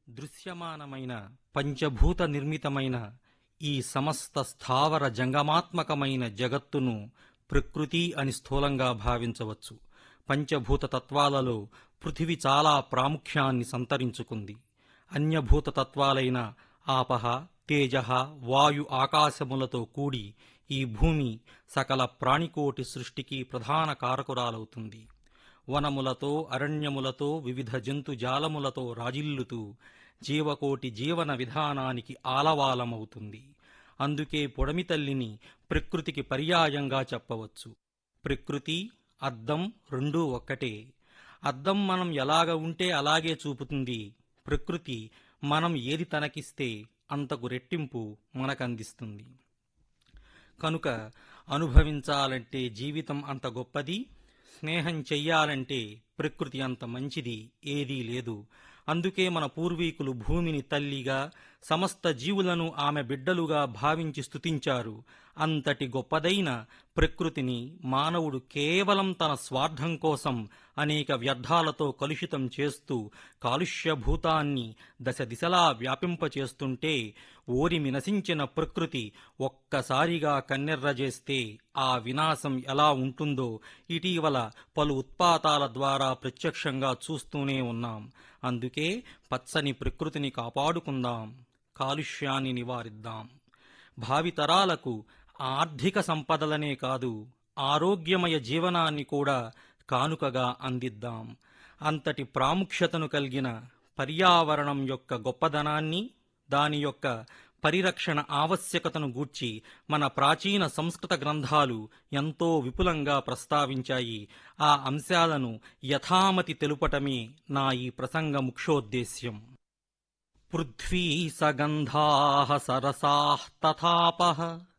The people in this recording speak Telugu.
దృశ్యమానమైన పంచభూత నిర్మితమైన ఈ సమస్త స్థావర జంగమాత్మకమైన జగత్తును ప్రకృతి అని స్థూలంగా భావించవచ్చు. పంచభూత తత్వాలలో పృథివి చాలా ప్రాముఖ్యాన్ని సంతరించుకుంది. అన్యభూత తత్వాలైన ఆపహ, తేజ, వాయు, ఆకాశములతో కూడి ఈ భూమి సకల ప్రాణికోటి సృష్టికి ప్రధాన కారకురాలవుతుంది. వనములతో, అరణ్యములతో, వివిధ జంతుజాలములతో రాజిల్లుతూ జీవకోటి జీవన విధానానికి ఆలవాలమవుతుంది. అందుకే పొడమి తల్లిని ప్రకృతికి పర్యాయంగా చెప్పవచ్చు. ప్రకృతి, అద్దం రెండూ ఒక్కటే. అద్దం మనం ఎలాగ ఉంటే అలాగే చూపుతుంది. ప్రకృతి మనం ఏది తనకిస్తే అంతకు రెట్టింపు మనకందిస్తుంది. కనుక అనుభవించాలంటే జీవితం అంత గొప్పది, స్నేహం చెయ్యాలంటే ప్రకృతి అంత మంచిది ఏదీ లేదు. అందుకే మన పూర్వీకులు భూమిని తల్లిగా, సమస్త జీవులను ఆమె బిడ్డలుగా భావించి స్తుతించారు. అంతటి గొప్పదైన ప్రకృతిని మానవుడు కేవలం తన స్వార్థం కోసం అనేక వ్యర్థాలతో కలుషితం చేస్తూ కాలుష్యభూతాన్ని దశ దిశలా వ్యాపింపచేస్తుంటే ఓరిమి నశించిన ప్రకృతి ఒక్కసారిగా కన్నెర్రజేస్తే ఆ వినాశం ఎలా ఉంటుందో ఇటీవల పలు ఉత్పాతాల ద్వారా ప్రత్యక్షంగా చూస్తూనే ఉన్నాం. అందుకే పచ్చని ప్రకృతిని కాపాడుకుందాం, కాలుష్యాన్ని నివారిద్దాం. భావితరాలకు ఆర్థిక సంపదలనే కాదు, ఆరోగ్యమయ జీవనాన్ని కూడా కానుకగా అందిద్దాం. అంతటి ప్రాముఖ్యతను కలిగిన పర్యావరణం యొక్క గొప్పదనాన్ని, దాని యొక్క పరిరక్షణ ఆవశ్యకతను గూర్చి మన ప్రాచీన సంస్కృత గ్రంథాలు ఎంతో విపులంగా ప్రస్తావించాయి. ఆ అంశాలను యథామతి తెలుపటమే నా ఈ ప్రసంగ ముఖ్యోద్దేశ్యం. పృథ్వీ సగంధాః సరసాః తథాపః